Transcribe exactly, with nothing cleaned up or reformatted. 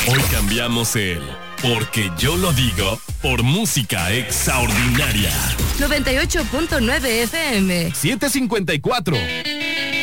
Hoy cambiamos el porque yo lo digo por música extraordinaria. noventa y ocho punto nueve F M. siete cincuenta y cuatro.